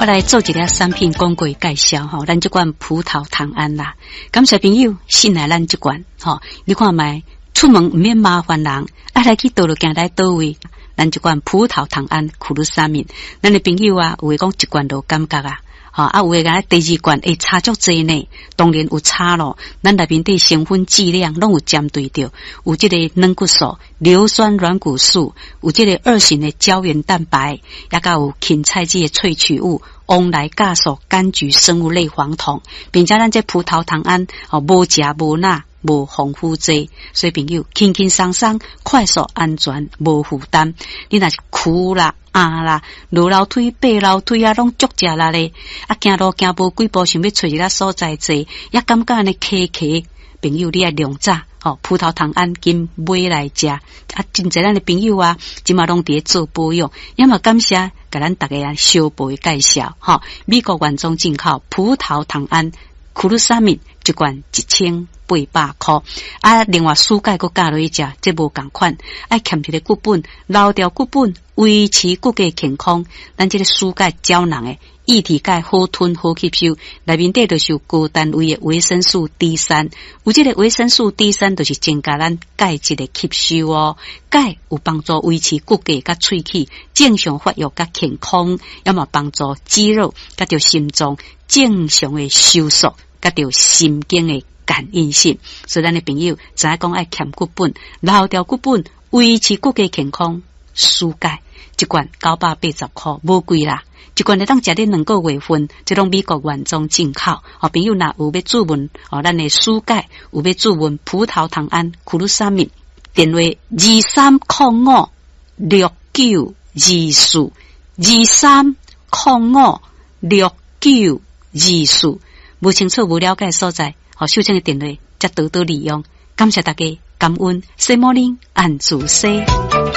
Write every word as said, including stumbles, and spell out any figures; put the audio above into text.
我来做一个产品广告介绍吼，咱这款葡萄糖胺啦，感谢朋友信赖咱这款吼，你看卖出门唔免麻烦人，爱来去倒落行来倒位，咱这款葡萄糖胺苦鲁沙敏，咱的朋友啊，有诶讲一罐都感觉啊。哈啊，有诶个第二罐会差足济呢，当然有差咯。咱内面的成分剂量拢有针对着，有这个软骨素、硫酸软骨素，有这个二型的胶原蛋白，也甲有芹菜籽的萃取物，往来酵素、柑橘生物类黄酮，并且咱这葡萄糖胺哦，无食无钠。无防腐剂，所以朋友轻轻松松、快速、安全、无负担。你若是苦啦、啊啦、落楼梯、爬楼梯啊，拢足食力咧。啊，行路行无几步，想要找一个所在坐，也感觉安尼卡卡。朋友，你爱量早哦，葡萄糖胺今买来食。啊，真侪咱的朋友啊，今嘛拢伫咧做保养，也嘛感谢甲咱大家啊小辈介绍吼、哦。美国原装进口葡萄糖胺，苦鲁沙敏一罐一千。八百块啊！另外蔬钙佮加落去食，这无共款，爱欠一个骨本，留掉骨本，维持骨骼健康。咱这个蔬钙胶囊诶，液体钙好吞好吸收，内面底就是有高单位的维生素 D 三，有这个维生素 D 三就是增加咱钙质的吸收哦。钙有帮助维持骨骼甲喙齿正常发育甲健康，要么帮助肌肉甲着心脏正常的收缩，甲着神经的。感应性，所以咱的朋友知影讲爱欠骨本，留掉骨本，维持骨骼健康，蔬钙一罐九百八十块，无贵啦。一罐你当食你两个月份，这种美国原装进口。哦，朋友若有要注文，哦，咱的蔬钙有要注文葡萄糖胺苦鲁沙敏，电话二三零五六九二四二三零五六九二四，无清楚无了解所在。好，收听的电话，则多多利用，感谢大家，感恩，Good morning， 安主西。